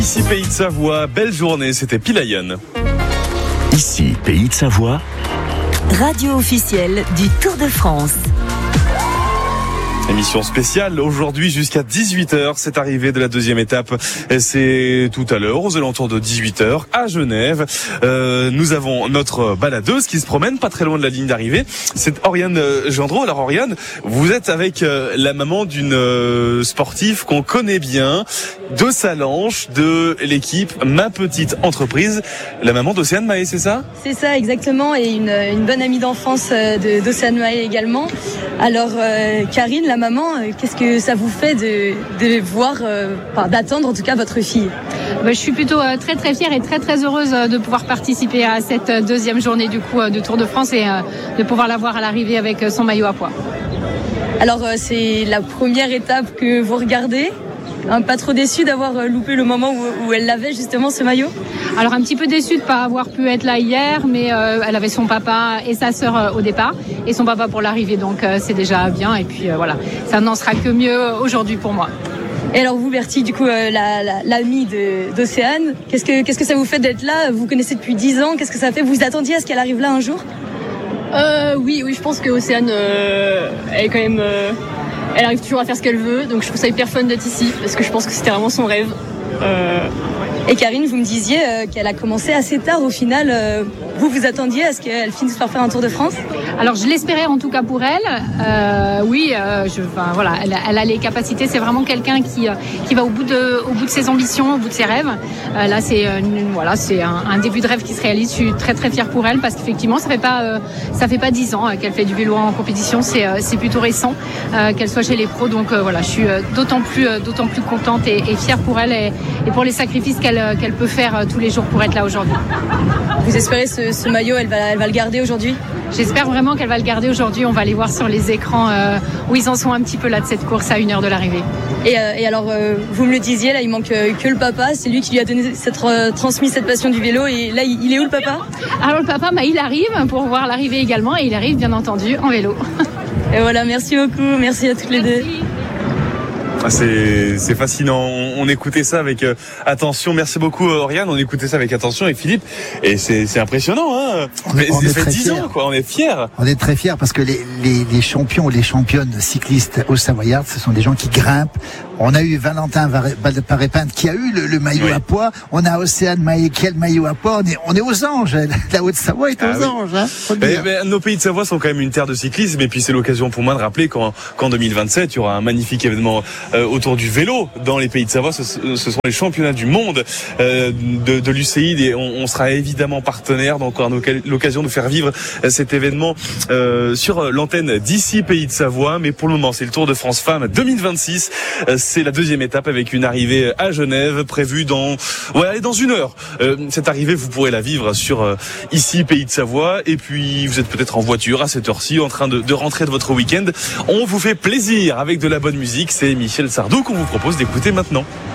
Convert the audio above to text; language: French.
Ici Pays de Savoie, belle journée, c'était Pilayon. Ici Pays de Savoie, radio officielle du Tour de France. Émission spéciale aujourd'hui jusqu'à 18h, c'est arrivé de la deuxième étape, c'est tout à l'heure aux alentours de 18h à Genève. Nous avons notre baladeuse qui se promène pas très loin de la ligne d'arrivée, c'est Oriane Gendreau. Alors Oriane, vous êtes avec la maman d'une sportive qu'on connaît bien, de Salanches, de l'équipe Ma Petite Entreprise, la maman d'Océane Mahé, c'est ça ? C'est ça exactement, et une bonne amie d'enfance d'Océane Mahé également. Alors Karine, la maman, qu'est-ce que ça vous fait de voir, d'attendre en tout cas votre fille ? Je suis plutôt très très fière et très très heureuse de pouvoir participer à cette deuxième journée du coup de Tour de France et de pouvoir la voir à l'arrivée avec son maillot à pois. Alors c'est la première étape que vous regardez ? Pas trop déçu d'avoir loupé le moment où elle l'avait justement ce maillot ? Alors un petit peu déçu de ne pas avoir pu être là hier, mais elle avait son papa et sa sœur au départ et son papa pour l'arrivée, donc c'est déjà bien, et puis voilà, ça n'en sera que mieux aujourd'hui pour moi. Et alors vous Bertie, du coup l'amie d'Océane, qu'est-ce que ça vous fait d'être là ? Vous connaissez depuis 10 ans, qu'est-ce que ça fait ? Vous attendiez à ce qu'elle arrive là un jour ? Oui, je pense que Océane elle est quand même elle arrive toujours à faire ce qu'elle veut, donc je trouve ça hyper fun d'être ici parce que je pense que c'était vraiment son rêve. Et Karine, vous me disiez qu'elle a commencé assez tard au final. Vous attendiez à ce qu'elle finisse par faire un Tour de France ? Alors je l'espérais en tout cas pour elle. Oui, voilà, elle a les capacités. C'est vraiment quelqu'un qui va au bout de ses ambitions, au bout de ses rêves. Là, c'est un début de rêve qui se réalise. Je suis très très fière pour elle parce qu'effectivement, ça fait pas 10 ans qu'elle fait du vélo en compétition. C'est plutôt récent qu'elle soit chez les pros. Donc voilà, je suis d'autant plus contente et fière pour elle et pour les sacrifices qu'elle peut faire tous les jours pour être là aujourd'hui. Vous espérez ce maillot, elle va le garder aujourd'hui ? J'espère vraiment qu'elle va le garder aujourd'hui. On va aller voir sur les écrans où ils en sont un petit peu là de cette course à 1 heure de l'arrivée. Et alors, vous me le disiez, là, il manque que le papa. C'est lui qui lui a transmis cette passion du vélo. Et là, il est où le papa ? Alors le papa, il arrive pour voir l'arrivée également. Et il arrive bien entendu en vélo. Et voilà, merci beaucoup. Merci à toutes les deux. C'est fascinant. On écoutait ça avec attention. Merci beaucoup Oriane. On écoutait ça avec attention avec Philippe. Et c'est impressionnant. Hein. On est fait très 10 ans, quoi. On est fiers. On est très fiers parce que les champions ou les championnes cyclistes au Savoyard, ce sont des gens qui grimpent. On a eu Valentin Paré-Pinte qui a eu le maillot à pois. On a Océane Mahé qui a le maillot à pois. On est aux anges. La Haute-Savoie est aux anges. Hein, mais nos pays de Savoie sont quand même une terre de cyclisme. Et puis c'est l'occasion pour moi de rappeler qu'en 2027, il y aura un magnifique événement autour du vélo dans les pays de Savoie. Ce sont les championnats du monde de l'UCI. Et on sera évidemment partenaire. Donc on aura l'occasion de faire vivre cet événement sur l'antenne d'ici Pays de Savoie. Mais pour le moment, c'est le Tour de France Femmes 2026. C'est la deuxième étape avec une arrivée à Genève prévue dans 1 heure. Cette arrivée, vous pourrez la vivre sur ici Pays de Savoie. Et puis vous êtes peut-être en voiture à cette heure-ci en train de rentrer de votre week-end. On vous fait plaisir avec de la bonne musique. C'est Michel Sardou qu'on vous propose d'écouter maintenant.